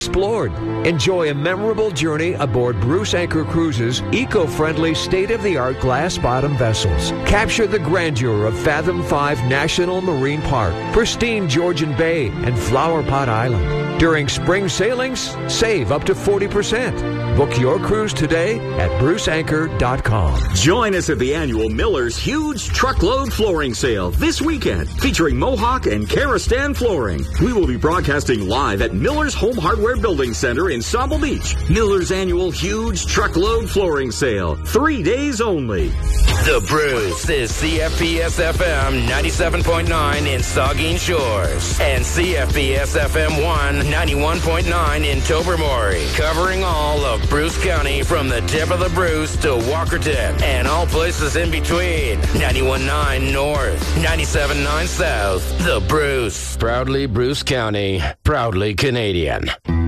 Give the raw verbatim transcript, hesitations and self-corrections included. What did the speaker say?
explored. Enjoy a memorable journey aboard Bruce Anchor Cruises' eco-friendly, state-of-the-art glass-bottom vessels. Capture the grandeur of Fathom five National Marine Park, pristine Georgian Bay, and Flower Pot Island. During spring sailings, save up to forty percent. Book your cruise today at bruce anchor dot com. Join us at the annual Miller's Huge Truckload Flooring Sale this weekend, featuring Mohawk and Karastan Flooring. We will be broadcasting live at Miller's Home Hardware Building Center in Sable Beach. Miller's annual Huge Truckload Flooring Sale, three days only. The Bruce is C F P S F M ninety-seven point nine in Saugeen Shores and C F P S F M one ninety-one point nine in Tobermory, covering all of Bruce County from the tip of the Bruce to Walkerton and all places in between. ninety-one point nine North, ninety-seven point nine South. The Bruce. Proudly Bruce County, proudly Canadian.